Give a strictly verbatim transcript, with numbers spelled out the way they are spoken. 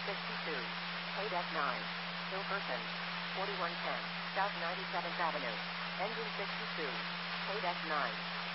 sixty-two. Paid F nine. Hill Person. forty-one ten. South ninety-seventh Avenue. Engine sixty-two. Paid F nine.